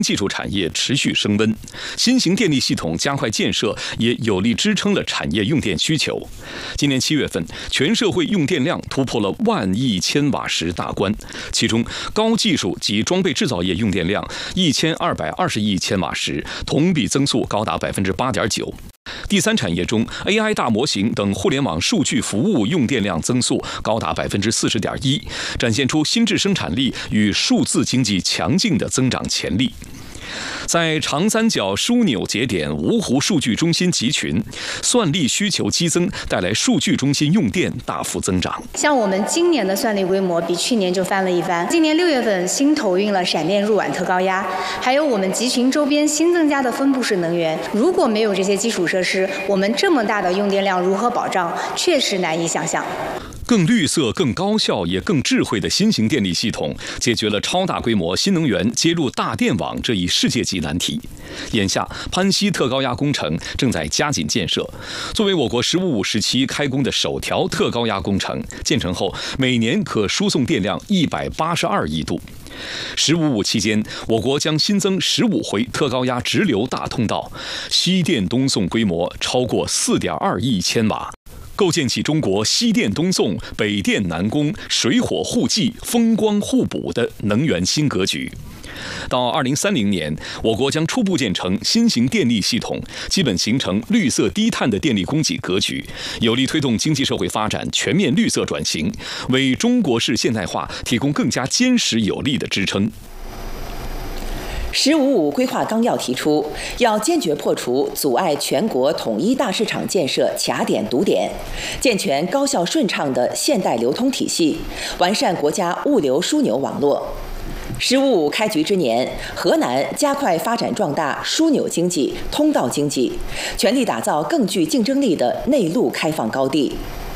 技术产业持续升温，新型电力系统加快建设，也有力支撑了产业用电需求。今年7月份，全社会用电量突破了1万亿千瓦时大关，其中高技术及装备制造业用电量1220亿千瓦时，同比增速高达8.9%。第三产业中 ，AI 大模型等互联网数据服务用电量增速高达40.1%，展现出新质生产力与数字经济强劲的增长潜力。在长三角枢纽节点芜湖数据中心集群，算力需求激增，带来数据中心用电大幅增长。 像我们今年的算力规模比去年就翻了一番。今年6月份新投运了闪电入网特高压，还有我们集群周边新增加的分布式能源。如果没有这些基础设施，我们这么大的用电量如何保障，确实难以想象。 更绿色、更高效也更智慧的新型电力系统，解决了超大规模新能源接入大电网这一世界级难题。眼下，潘西特高压工程正在加紧建设，作为我国“15·5”时期开工的首条特高压工程，建成后每年可输送电量182亿度。“15·5”期间，我国将新增15回特高压直流大通道，西电东送规模超过4.2亿千瓦。构建起中国西电东送、北电南供、水火互济、风光互补的能源新格局。到2030年，我国将初步建成新型电力系统，基本形成绿色低碳的电力供给格局，有力推动经济社会发展全面绿色转型，为中国式现代化提供更加坚实有力的支撑。 “15·5”规划纲要提出，要坚决破除阻碍全国统一大市场建设卡点堵点，健全高效顺畅的现代流通体系，完善国家物流枢纽网络。“15·5”开局之年，河南加快发展壮大枢纽经济、通道经济，全力打造更具竞争力的内陆开放高地。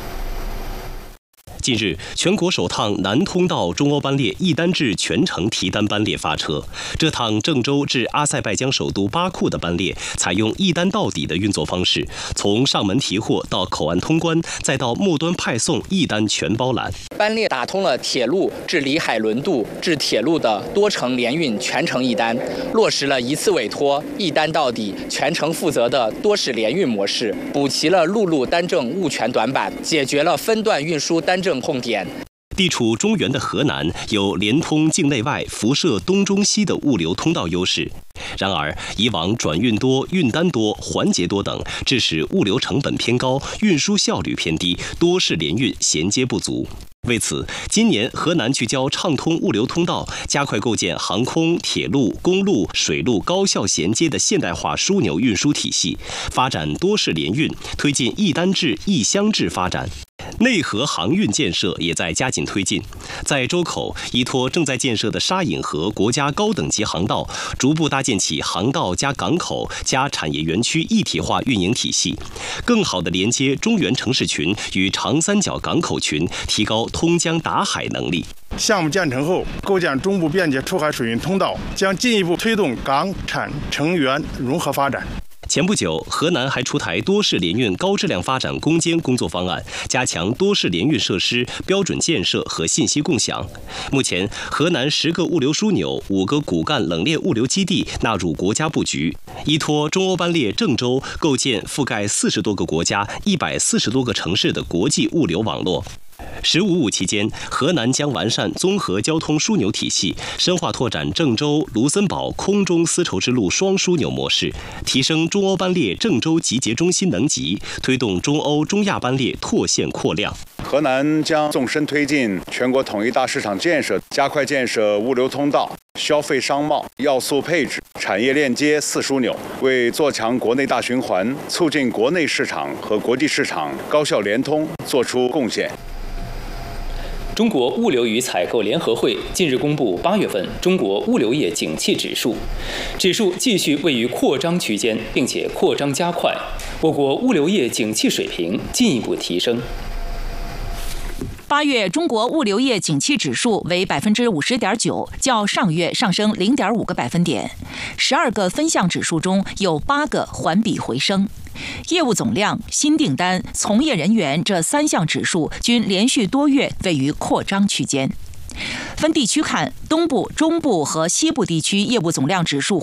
近日，全国首趟南通道中欧班列一单制全程提单班列发车。这趟郑州至阿塞拜疆首都巴库的班列，采用一单到底的运作方式，从上门提货到口岸通关，再到末端派送，一单全包揽。 班列打通了铁路至里海轮渡至铁路的多程联运全程一单，落实了一次委托、一单到底、全程负责的多式联运模式，补齐了陆路单证物权短板，解决了分段运输单证痛点。 地处中原的河南有连通境内外、辐射东中西的物流通道优势。然而，以往转运多、运单多、环节多等，致使物流成本偏高、运输效率偏低，多式联运衔接不足。为此，今年河南聚焦畅通物流通道，加快构建航空、铁路、公路、水路高效衔接的现代化枢纽运输体系，发展多式联运，推进一单制、一箱制发展。内河航运建设也在加紧推进，在周口依托正在建设的沙引河国家高等级航道，逐步搭建起航道加港口加产业园区一体化运营体系，更好地连接中原城市群与长三角港口群，提高通江达海能力。 项目建成后，构建中部便捷出海水运通道，将进一步推动港产城园融合发展。 前不久，河南还出台多式联运高质量发展攻坚工作方案，加强多式联运设施标准建设和信息共享。目前，河南10个物流枢纽、5个骨干冷链物流基地纳入国家布局，依托中欧班列郑州，构建覆盖40多个国家、140多个城市的国际物流网络。“15·5”期间，河南将完善综合交通枢纽体系，深化拓展郑州、卢森堡空中丝绸之路双枢纽模式，提升中欧班列郑州集结中心能级，推动中欧、中亚班列拓线扩量。 河南将纵深推进全国统一大市场建设，加快建设物流通道、消费商贸、要素配置、产业链接4枢纽，为做强国内大循环、促进国内市场和国际市场高效联通作出贡献。 中国物流与采购联合会近日公布8月份中国物流业景气指数，指数继续位于扩张区间，并且扩张加快，我国物流业景气水平进一步提升。 8月中国物流业景气指数为50.9%，较上月上升0.5个百分点。12个分项指数中有8个环比回升。业务总量、新订单、从业人员这3项指数均连续多月位于扩张区间。分地区看，东部、中部和西部地区业务总量指数